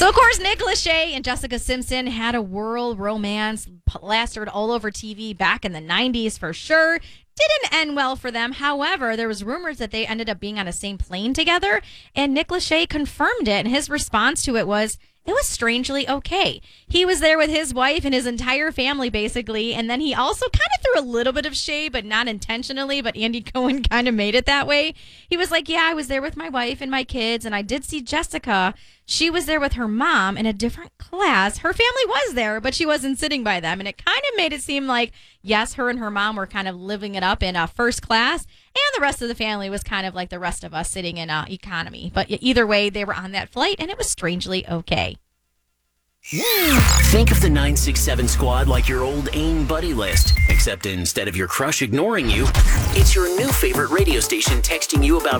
So, of course, Nick Lachey and Jessica Simpson had a whirl romance, plastered all over TV back in the 90s for sure. Didn't end well for them. However, there was rumors that they ended up being on the same plane together, and Nick Lachey confirmed it, and his response to it was strangely okay. He was there with his wife and his entire family, basically, and then he also kind of threw a little bit of shade, but not intentionally, but Andy Cohen kind of made it that way. He was like, yeah, I was there with my wife and my kids, and I did see Jessica. She was there with her mom in a different class. Her family was there, but she wasn't sitting by them, and it kind of made it seem like, yes, her and her mom were kind of living it up in first class, and the rest of the family was kind of like the rest of us sitting in economy. But either way, they were on that flight, and it was strangely okay. Think of the 967 squad like your old AIM buddy list, except instead of your crush ignoring you, it's your new favorite radio station texting you about